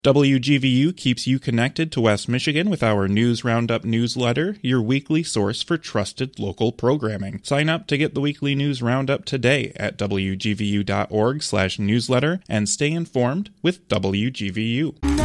WGVU keeps you connected to West Michigan with our News Roundup newsletter, your weekly source for trusted local programming. Sign up to get the weekly News Roundup today at wgvu.org/newsletter and stay informed with WGVU.